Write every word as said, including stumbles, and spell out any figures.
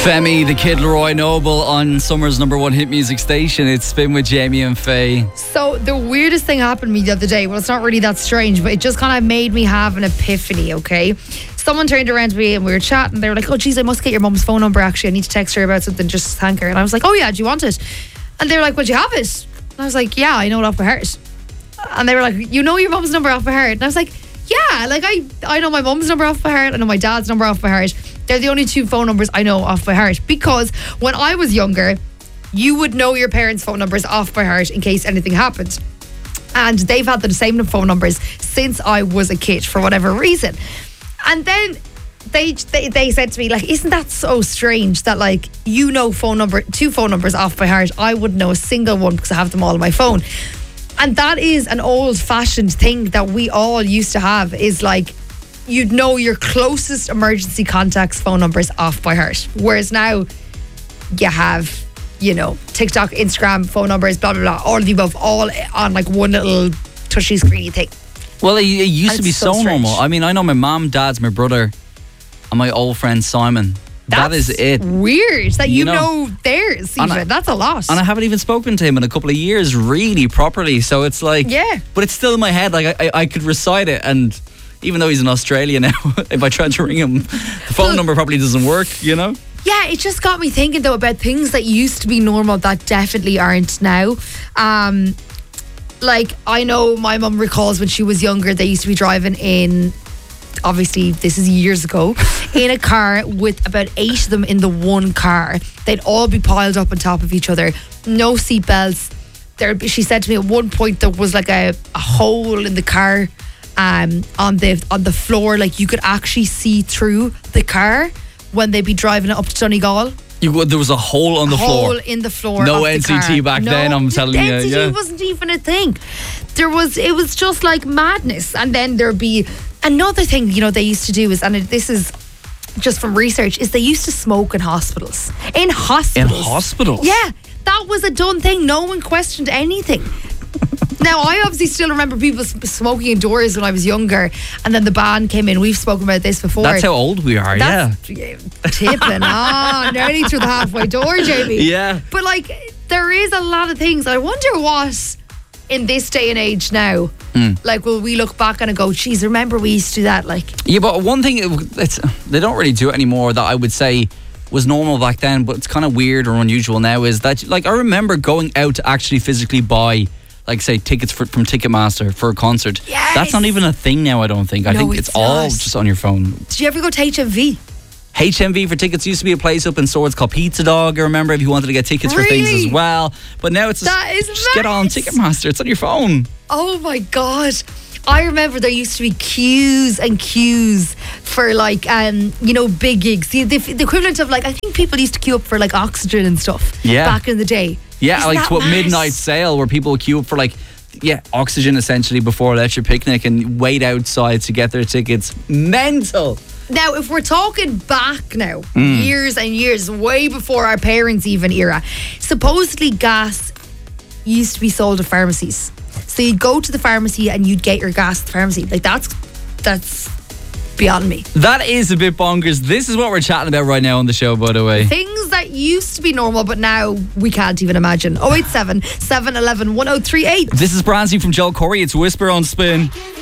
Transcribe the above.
Femi, the Kid Leroy Noble on Summer's number one hit music station. It's Spin with Jamie and Faye. So the weirdest thing happened to me the other day. Well, it's not really that strange, but it just kind of made me have an epiphany, okay? Someone turned around to me and we were chatting. They were like, oh, geez, I must get your mum's phone number, actually. I need to text her about something, just thank her. And I was like, oh, yeah, do you want it? And they were like, well, do you have it? And I was like, yeah, I know it off by heart. And they were like, you know your mum's number off by heart? And I was like, yeah, like I, I know my mum's number off by heart. I know my dad's number off by heart. They're the only two phone numbers I know off by heart. Because when I was younger, you would know your parents' phone numbers off by heart in case anything happened. And they've had the same phone numbers since I was a kid for whatever reason. And then they, they they said to me, like, isn't that so strange that, like, you know phone number two phone numbers off by heart? I wouldn't know a single one because I have them all on my phone. And that is an old-fashioned thing that we all used to have, is like, you'd know your closest emergency contacts' phone numbers off by heart. Whereas now, you have, you know, TikTok, Instagram, phone numbers, blah, blah, blah, all of the above, all on like one little touchy screeny thing. Well, it, it used And to be it's so so, strange. normal. I mean, I know my mom, dad's, my brother, and my old friend Simon. That's that is it. weird that you, You know, know, theirs, and I- even. That's a lot. And I haven't even spoken to him in a couple of years, really, properly. So it's like, Yeah. But it's still in my head. Like, I, I, I could recite it, and even though he's in Australia now, if I tried to ring him, the phone Well- number probably doesn't work, you know? Yeah, it just got me thinking, though, about things that used to be normal that definitely aren't now. Um, like, I know my mum recalls when she was younger, they used to be driving in, obviously, this is years ago, in a car with about eight of them in the one car. They'd all be piled up on top of each other. No seatbelts. There, she said to me at one point there was like a, a hole in the car um, on the on the floor. Like, you could actually see through the car when they'd be driving it up to Donegal. You, would- there was a hole on the hole floor. in the floor. No of the N C T car. back No, then, I'm telling you, N C T yeah. wasn't even a thing. There was, it was just like madness. And then there'd be another thing, you know, they used to do is, and it, this is just from research, is they used to smoke in hospitals. In In hospitals. hospitals? Yeah, that was a done thing. No one questioned anything. Now, I obviously still remember people s- smoking indoors when I was younger, and then the ban came in. We've spoken about this before. That's how old we are, yeah. That's yeah, tipping on, nearly through the halfway door, Jamie. Yeah. But like, there is a lot of things. I wonder what, in this day and age now, Hmm. like, will we look back and go, geez, remember we used to do that? Like, Yeah, but one thing, it- it's, they don't really do it anymore that I would say was normal back then, but it's kind of weird or unusual now, is that, like, I remember going out to actually physically buy, like, say, tickets for, from Ticketmaster for a concert. Yes. That's not even a thing now, I don't think. I No, think it's it's, all not. just on your phone. did you ever go to H M V? H M V for tickets used to be a place up in Swords called Pizza Dog, I remember, if you wanted to get tickets for things Really? as well. But now it's just, That is just get on mad. Ticketmaster. It's on your phone. Oh my God. I remember there used to be queues and queues for, like, um, you know, big gigs. The, the, the equivalent of, like, I think people used to queue up for, like, Oxygen and stuff Yeah. back in the day. Yeah, Isn't like that to a mad? midnight sale where people would queue up for, like, yeah, Oxygen essentially before Electric Picnic and wait outside to get their tickets. Mental. Now, if we're talking back now, Mm. years and years, way before our parents' even era, supposedly gas used to be sold at pharmacies. So you'd go to the pharmacy and you'd get your gas at the pharmacy. Like, that's that's beyond me. That is a bit bonkers. This is what we're chatting about right now on the show, by the way. Things that used to be normal, but now we can't even imagine. oh eight seven, seven one one, one oh three eight. This is Brancy from Joel Corey. It's Whisper on Spin.